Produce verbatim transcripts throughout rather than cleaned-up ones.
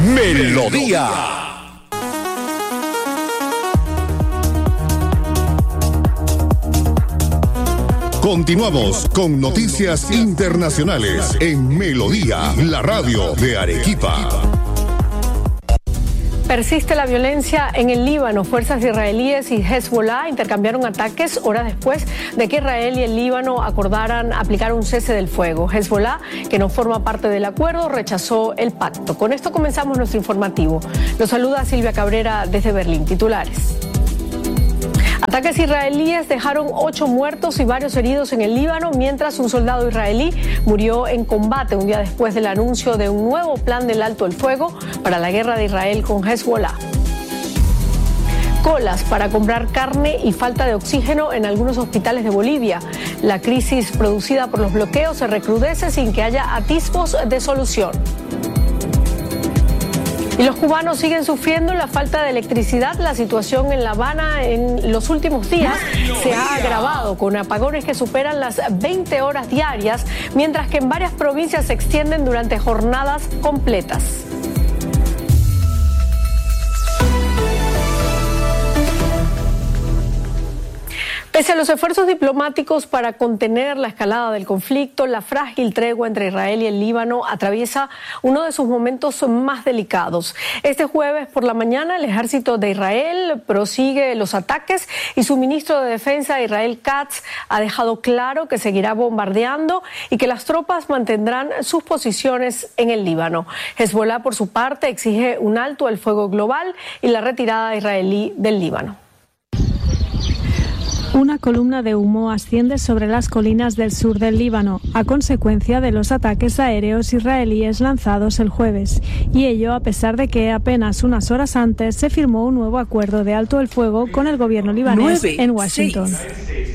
Melodía. Continuamos con noticias internacionales en Melodía, la radio de Arequipa. Persiste la violencia en el Líbano. Fuerzas israelíes y Hezbollah intercambiaron ataques horas después de que Israel y el Líbano acordaran aplicar un cese del fuego. Hezbollah, que no forma parte del acuerdo, rechazó el pacto. Con esto comenzamos nuestro informativo. Los saluda Silvia Cabrera desde Berlín. Titulares. Ataques israelíes dejaron ocho muertos y varios heridos en el Líbano, mientras un soldado israelí murió en combate un día después del anuncio de un nuevo plan del alto el fuego para la guerra de Israel con Hezbollah. Colas para comprar carne y falta de oxígeno en algunos hospitales de Bolivia. La crisis producida por los bloqueos se recrudece sin que haya atisbos de solución. Y los cubanos siguen sufriendo la falta de electricidad. La situación en La Habana en los últimos días se ha agravado con apagones que superan las veinte horas diarias, mientras que en varias provincias se extienden durante jornadas completas. Pese a los esfuerzos diplomáticos para contener la escalada del conflicto, la frágil tregua entre Israel y el Líbano atraviesa uno de sus momentos más delicados. Este jueves por la mañana, el ejército de Israel prosigue los ataques y su ministro de Defensa, Israel Katz, ha dejado claro que seguirá bombardeando y que las tropas mantendrán sus posiciones en el Líbano. Hezbollah, por su parte, exige un alto al fuego global y la retirada israelí del Líbano. Una columna de humo asciende sobre las colinas del sur del Líbano a consecuencia de los ataques aéreos israelíes lanzados el jueves, y ello a pesar de que apenas unas horas antes se firmó un nuevo acuerdo de alto el fuego con el gobierno libanés Nueve, en Washington. Seis.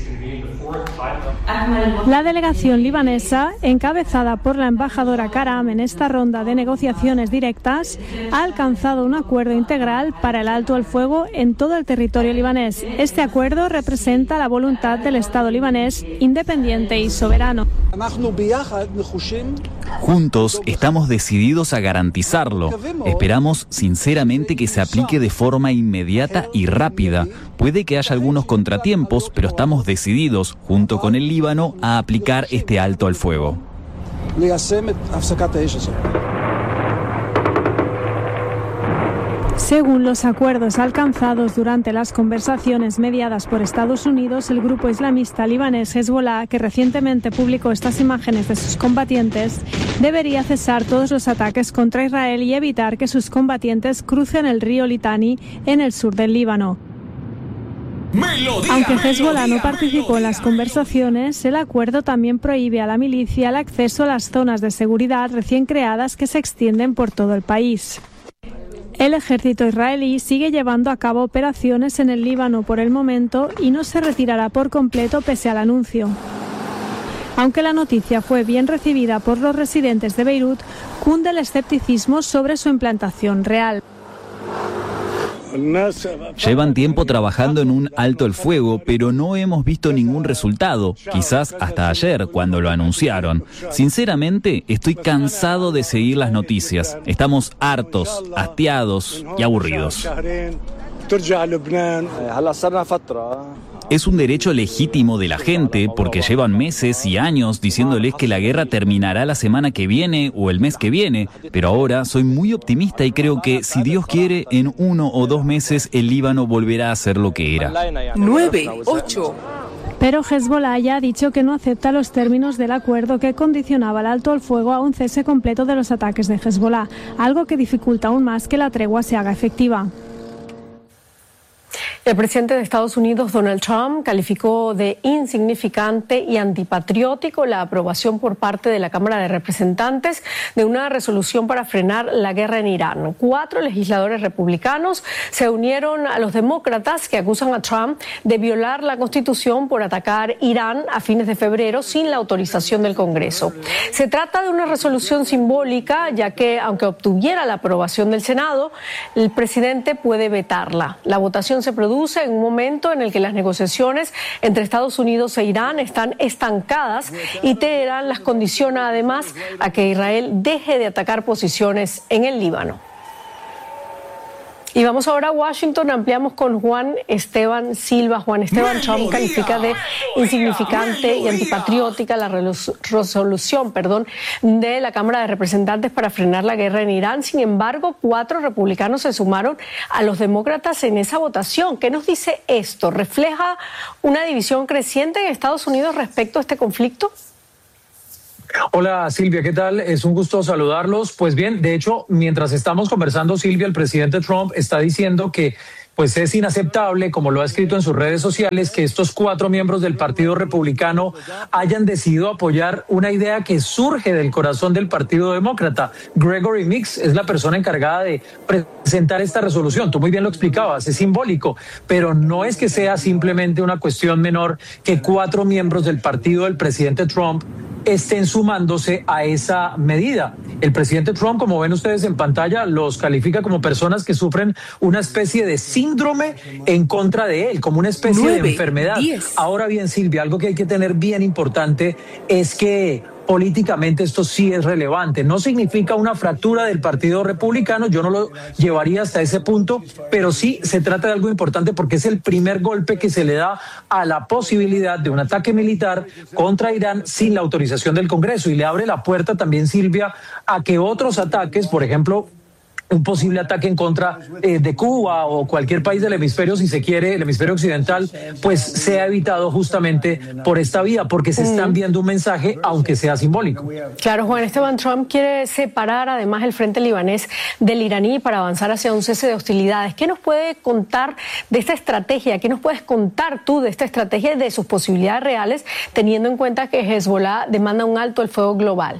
La delegación libanesa, encabezada por la embajadora Karam en esta ronda de negociaciones directas, ha alcanzado un acuerdo integral para el alto el fuego en todo el territorio libanés. Este acuerdo representa la voluntad del Estado libanés independiente y soberano. Juntos estamos decididos a garantizarlo. Esperamos sinceramente que se aplique de forma inmediata y rápida. Puede que haya algunos contratiempos, pero estamos decididos, junto con el Líbano, a aplicar este alto al fuego. Según los acuerdos alcanzados durante las conversaciones mediadas por Estados Unidos, el grupo islamista libanés Hezbollah, que recientemente publicó estas imágenes de sus combatientes, debería cesar todos los ataques contra Israel y evitar que sus combatientes crucen el río Litani en el sur del Líbano. Melodía, Aunque Hezbollah melodía, no participó melodía. en las conversaciones, el acuerdo también prohíbe a la milicia el acceso a las zonas de seguridad recién creadas que se extienden por todo el país. El ejército israelí sigue llevando a cabo operaciones en el Líbano por el momento y no se retirará por completo pese al anuncio. Aunque la noticia fue bien recibida por los residentes de Beirut, cunde el escepticismo sobre su implantación real. Llevan tiempo trabajando en un alto el fuego, pero no hemos visto ningún resultado, quizás hasta ayer, cuando lo anunciaron. Sinceramente, estoy cansado de seguir las noticias. Estamos hartos, hastiados y aburridos. Es un derecho legítimo de la gente porque llevan meses y años diciéndoles que la guerra terminará la semana que viene o el mes que viene, pero ahora soy muy optimista y creo que, si Dios quiere, en uno o dos meses el Líbano volverá a ser lo que era. Nueve, ocho. Pero Hezbollah ya ha dicho que no acepta los términos del acuerdo que condicionaba el alto al fuego a un cese completo de los ataques de Hezbollah, algo que dificulta aún más que la tregua se haga efectiva. El presidente de Estados Unidos, Donald Trump, calificó de insignificante y antipatriótico la aprobación por parte de la Cámara de Representantes de una resolución para frenar la guerra en Irán. Cuatro legisladores republicanos se unieron a los demócratas que acusan a Trump de violar la Constitución por atacar Irán a fines de febrero sin la autorización del Congreso. Se trata de una resolución simbólica, ya que, aunque obtuviera la aprobación del Senado, el presidente puede vetarla. La votación se produce en un momento en el que las negociaciones entre Estados Unidos e Irán están estancadas y Teherán las condiciona además a que Israel deje de atacar posiciones en el Líbano. Y vamos ahora a Washington, ampliamos con Juan Esteban Silva. Juan Esteban, Trump califica de insignificante y antipatriótica la resolución perdón, de la Cámara de Representantes para frenar la guerra en Irán. Sin embargo, cuatro republicanos se sumaron a los demócratas en esa votación. ¿Qué nos dice esto? ¿Refleja una división creciente en Estados Unidos respecto a este conflicto? Hola Silvia, ¿qué tal? Es un gusto saludarlos. Pues bien, de hecho, mientras estamos conversando, Silvia, el presidente Trump está diciendo que pues es inaceptable, como lo ha escrito en sus redes sociales, que estos cuatro miembros del Partido Republicano hayan decidido apoyar una idea que surge del corazón del Partido Demócrata. Gregory Meeks es la persona encargada de presentar esta resolución. Tú muy bien lo explicabas, es simbólico, pero no es que sea simplemente una cuestión menor que cuatro miembros del partido del presidente Trump estén sumándose a esa medida. El presidente Trump, como ven ustedes en pantalla, los califica como personas que sufren una especie de síndrome en contra de él, como una especie nueve, de enfermedad. diez. Ahora bien, Silvia, algo que hay que tener bien importante es que políticamente esto sí es relevante. No significa una fractura del Partido Republicano, yo no lo llevaría hasta ese punto, pero sí se trata de algo importante porque es el primer golpe que se le da a la posibilidad de un ataque militar contra Irán sin la autorización del Congreso y le abre la puerta también, Silvia, a que otros ataques, por ejemplo, un posible ataque en contra eh, de Cuba o cualquier país del hemisferio, si se quiere, el hemisferio occidental, pues sea evitado justamente por esta vía, porque se está enviando un mensaje, aunque sea simbólico. Claro, Juan Esteban, Trump quiere separar además el frente libanés del iraní para avanzar hacia un cese de hostilidades. ¿Qué nos puede contar de esta estrategia? ¿Qué nos puedes contar tú de esta estrategia y de sus posibilidades reales, teniendo en cuenta que Hezbollah demanda un alto el fuego global?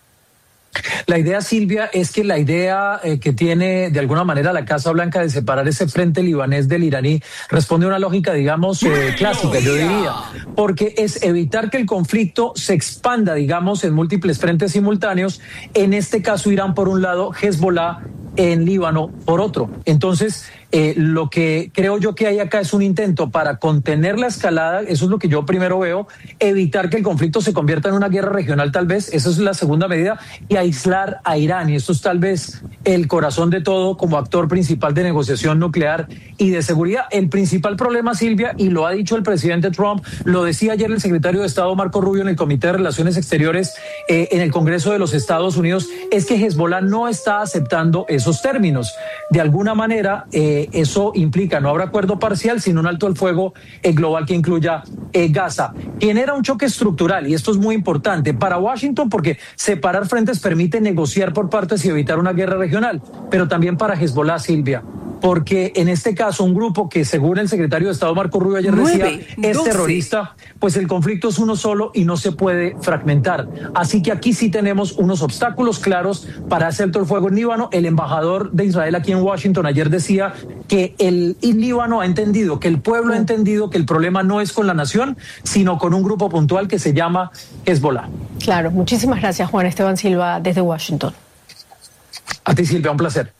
La idea, Silvia, es que la idea eh, que tiene de alguna manera la Casa Blanca de separar ese frente libanés del iraní responde a una lógica, digamos, eh, clásica, yo diría, porque es evitar que el conflicto se expanda, digamos, en múltiples frentes simultáneos, en este caso Irán por un lado, Hezbollah en Líbano por otro. Entonces, eh, lo que creo yo que hay acá es un intento para contener la escalada, eso es lo que yo primero veo, evitar que el conflicto se convierta en una guerra regional tal vez, esa es la segunda medida, y aislar a Irán, y esto es tal vez el corazón de todo como actor principal de negociación nuclear y de seguridad. El principal problema, Silvia, y lo ha dicho el presidente Trump, lo decía ayer el secretario de Estado Marco Rubio en el Comité de Relaciones Exteriores eh, en el Congreso de los Estados Unidos, es que Hezbollah no está aceptando esos términos. De alguna manera, eh, eso implica no habrá acuerdo parcial, sino un alto al fuego eh, global que incluya eh, Gaza. Genera un choque estructural, y esto es muy importante para Washington porque separar frentes permite negociar por partes y evitar una guerra regional, pero también para Hezbollah, Silvia, porque en este caso un grupo que según el secretario de Estado Marco Rubio ayer decía es terrorista, pues el conflicto es uno solo y no se puede fragmentar. Así que aquí sí tenemos unos obstáculos claros para hacer alto el fuego en Líbano. El embajador de Israel aquí en Washington ayer decía que el Líbano ha entendido, que el pueblo ha entendido que el problema no es con la nación, sino con un grupo puntual que se llama Hezbollah. Claro, muchísimas gracias, Juan Esteban Silva, desde Washington. A ti, Silvia, un placer.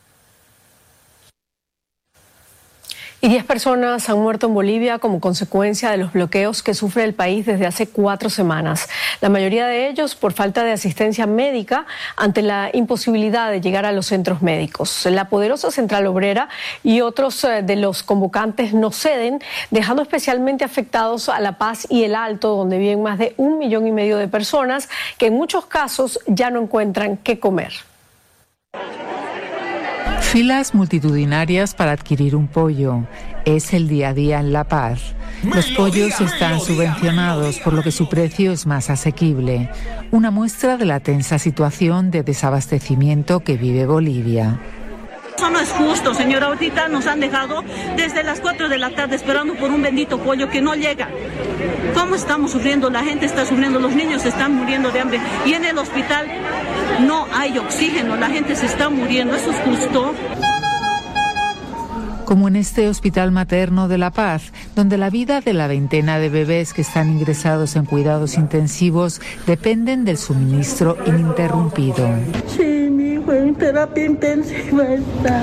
Y diez personas han muerto en Bolivia como consecuencia de los bloqueos que sufre el país desde hace cuatro semanas. La mayoría de ellos por falta de asistencia médica ante la imposibilidad de llegar a los centros médicos. La poderosa Central Obrera y otros de los convocantes no ceden, dejando especialmente afectados a La Paz y El Alto, donde viven más de un millón y medio de personas que en muchos casos ya no encuentran qué comer. Filas multitudinarias para adquirir un pollo. Es el día a día en La Paz. Los pollos están subvencionados, por lo que su precio es más asequible. Una muestra de la tensa situación de desabastecimiento que vive Bolivia. Eso no es justo, señora. Ahorita nos han dejado desde las cuatro de la tarde esperando por un bendito pollo que no llega. ¿Cómo estamos sufriendo? La gente está sufriendo, los niños se están muriendo de hambre. Y en el hospital no hay oxígeno, la gente se está muriendo. ¿Eso es justo? Como en este hospital materno de La Paz, donde la vida de la veintena de bebés que están ingresados en cuidados intensivos dependen del suministro ininterrumpido. Sí, mi hijo en terapia intensiva está.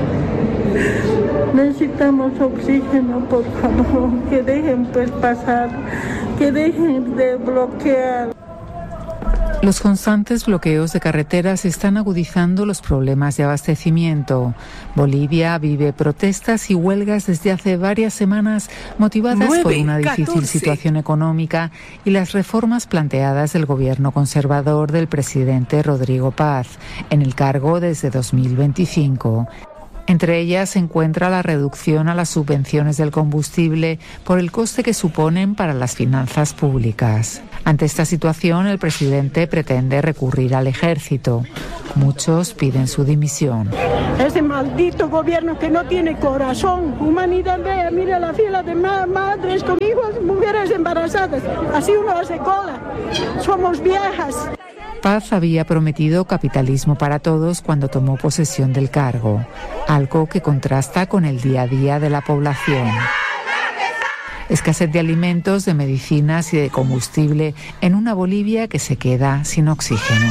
Necesitamos oxígeno, por favor, que dejen pues pasar, que dejen de bloquear. Los constantes bloqueos de carreteras están agudizando los problemas de abastecimiento. Bolivia vive protestas y huelgas desde hace varias semanas motivadas por una difícil situación económica y las reformas planteadas del gobierno conservador del presidente Rodrigo Paz, en el cargo desde dos mil veinticinco. Entre ellas se encuentra la reducción a las subvenciones del combustible por el coste que suponen para las finanzas públicas. Ante esta situación, el presidente pretende recurrir al ejército. Muchos piden su dimisión. Ese maldito gobierno que no tiene corazón, humanidad, vea, mira la fila de ma- madres con hijos, mujeres embarazadas. Así uno hace cola. Somos viejas. Paz había prometido capitalismo para todos cuando tomó posesión del cargo, algo que contrasta con el día a día de la población. Escasez de alimentos, de medicinas y de combustible en una Bolivia que se queda sin oxígeno.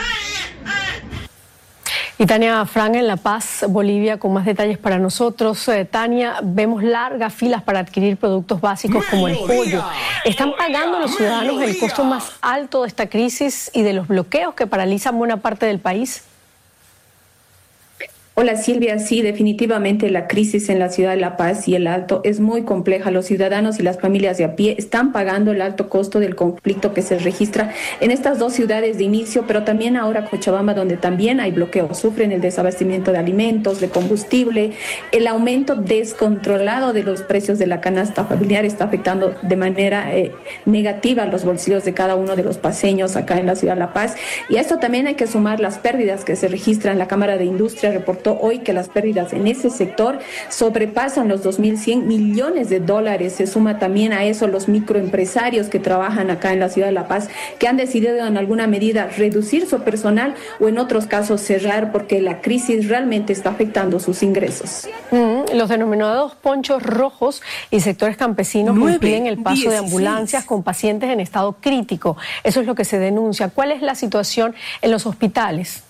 Y Tania Fran en La Paz, Bolivia, con más detalles para nosotros. Eh, Tania, vemos largas filas para adquirir productos básicos como el pollo. ¿Están pagando los ciudadanos el costo más alto de esta crisis y de los bloqueos que paralizan buena parte del país? Hola Silvia, sí, definitivamente la crisis en la ciudad de La Paz y el Alto es muy compleja. Los ciudadanos y las familias de a pie están pagando el alto costo del conflicto que se registra en estas dos ciudades de inicio, pero también ahora Cochabamba, donde también hay bloqueos. Sufren el desabastecimiento de alimentos, de combustible. El aumento descontrolado de los precios de la canasta familiar está afectando de manera eh, negativa los bolsillos de cada uno de los paseños acá en la ciudad de La Paz. Y a esto también hay que sumar las pérdidas que se registran. La Cámara de Industria reportó hoy que las pérdidas en ese sector sobrepasan los dos mil cien millones de dólares. Se suma también a eso los microempresarios que trabajan acá en la ciudad de La Paz, que han decidido en alguna medida reducir su personal o en otros casos cerrar porque la crisis realmente está afectando sus ingresos. Mm, los denominados ponchos rojos y sectores campesinos impiden el paso de ambulancias con pacientes en estado crítico. Eso es lo que se denuncia. ¿Cuál es la situación en los hospitales?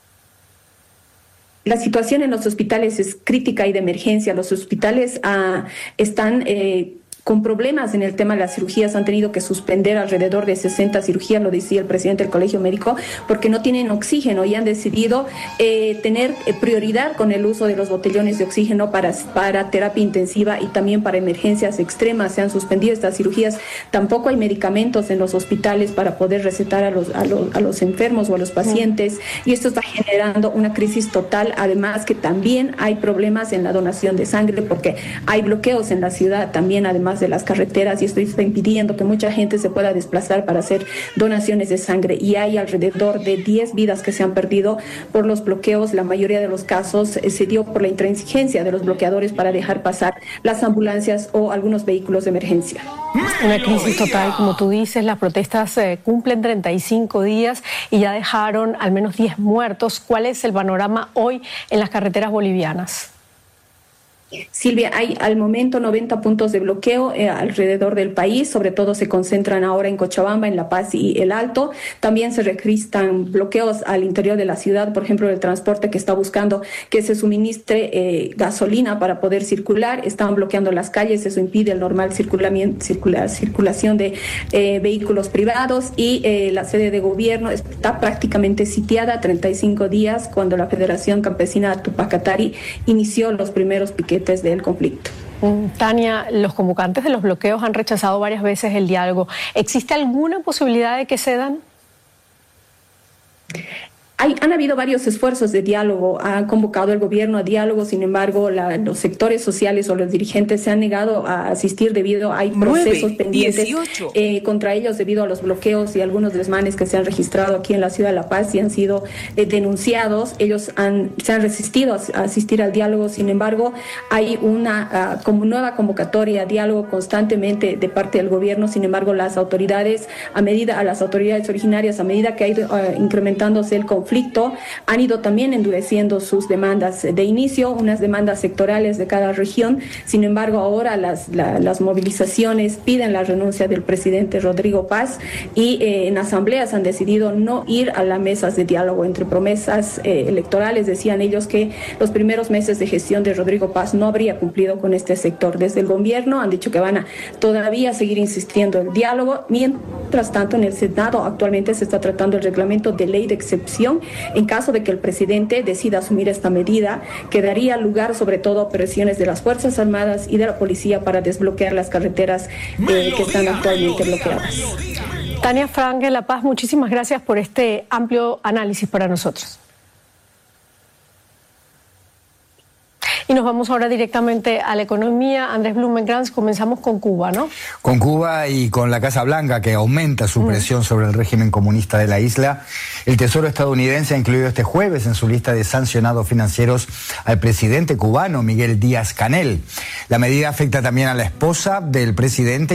La situación en los hospitales es crítica y de emergencia. Los hospitales ah, están eh, con problemas en el tema de las cirugías. Han tenido que suspender alrededor de sesenta cirugías, lo decía el presidente del Colegio Médico, porque no tienen oxígeno y han decidido eh, tener prioridad con el uso de los botellones de oxígeno para, para terapia intensiva y también para emergencias extremas. Se han suspendido estas cirugías. Tampoco hay medicamentos en los hospitales para poder recetar a los, a los, a los enfermos o a los pacientes, y esto está generando una crisis total. Además que también hay problemas en la donación de sangre porque hay bloqueos en la ciudad también, además de las carreteras, y esto está impidiendo que mucha gente se pueda desplazar para hacer donaciones de sangre, y hay alrededor de diez vidas que se han perdido por los bloqueos. La mayoría de los casos eh, se dio por la intransigencia de los bloqueadores para dejar pasar las ambulancias o algunos vehículos de emergencia. Una crisis total, como tú dices. Las protestas eh, cumplen treinta y cinco días y ya dejaron al menos diez muertos. ¿Cuál es el panorama hoy en las carreteras bolivianas? Silvia, hay al momento noventa puntos de bloqueo eh, alrededor del país, sobre todo se concentran ahora en Cochabamba, en La Paz y el Alto. También se registran bloqueos al interior de la ciudad, por ejemplo, el transporte que está buscando que se suministre eh, gasolina para poder circular. Están bloqueando las calles, eso impide el normal circulamiento, circula, circulación de eh, vehículos privados, y eh, la sede de gobierno está prácticamente sitiada treinta y cinco días cuando la Federación Campesina Tupac Katari inició los primeros piquetes del conflicto. Tania, los convocantes de los bloqueos han rechazado varias veces el diálogo. ¿Existe alguna posibilidad de que cedan? Hay, han habido varios esfuerzos de diálogo, ha convocado el gobierno a diálogo, sin embargo la, los sectores sociales o los dirigentes se han negado a asistir debido a hay procesos pendientes eh, contra ellos debido a los bloqueos y algunos desmanes que se han registrado aquí en la ciudad de La Paz y han sido eh, denunciados. Ellos han, se han resistido a, a asistir al diálogo, sin embargo hay una uh, como nueva convocatoria a diálogo constantemente de parte del gobierno. Sin embargo, las autoridades, a medida a las autoridades originarias, a medida que ha ido uh, incrementándose el conflicto, conflicto, han ido también endureciendo sus demandas. De inicio, unas demandas sectorales de cada región. Sin embargo, ahora las, la, las movilizaciones piden la renuncia del presidente Rodrigo Paz, y eh, en asambleas han decidido no ir a las mesas de diálogo. Entre promesas eh, electorales decían ellos que los primeros meses de gestión de Rodrigo Paz no habría cumplido con este sector. Desde el gobierno han dicho que van a todavía seguir insistiendo en el diálogo, mientras Mientras tanto, en el Senado actualmente se está tratando el reglamento de ley de excepción en caso de que el presidente decida asumir esta medida, que daría lugar sobre todo a operaciones de las Fuerzas Armadas y de la Policía para desbloquear las carreteras eh, que están actualmente bloqueadas. Tania Frank en La Paz, muchísimas gracias por este amplio análisis para nosotros. Y nos vamos ahora directamente a la economía. Andrés Blumenkrantz, comenzamos con Cuba, ¿no? Con Cuba y con la Casa Blanca, que aumenta su presión sobre el régimen comunista de la isla. El Tesoro estadounidense ha incluido este jueves en su lista de sancionados financieros al presidente cubano, Miguel Díaz-Canel. La medida afecta también a la esposa del presidente